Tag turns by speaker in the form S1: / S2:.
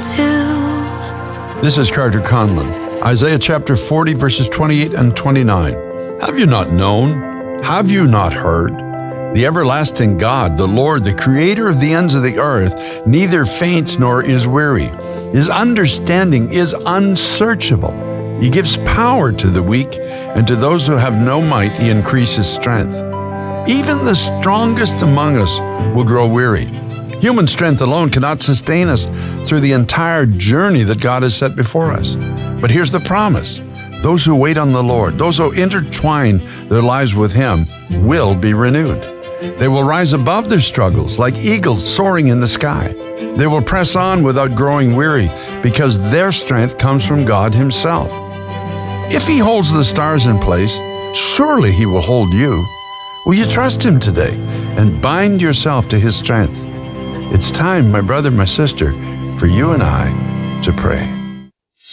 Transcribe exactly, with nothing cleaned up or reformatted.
S1: too.
S2: This is Carter Conlon. Isaiah chapter forty, verses twenty-eight and twenty-nine. Have you not known? Have you not heard? The everlasting God, the Lord, the creator of the ends of the earth, neither faints nor is weary. His understanding is unsearchable. He gives power to the weak, and to those who have no might he increases strength. Even the strongest among us will grow weary. Human strength alone cannot sustain us through the entire journey that God has set before us. But here's the promise. Those who wait on the Lord, those who intertwine their lives with Him, will be renewed. They will rise above their struggles like eagles soaring in the sky. They will press on without growing weary because their strength comes from God Himself. If He holds the stars in place, surely He will hold you. Will you trust Him today and bind yourself to His strength? It's time, my brother, my sister, for you and I to pray.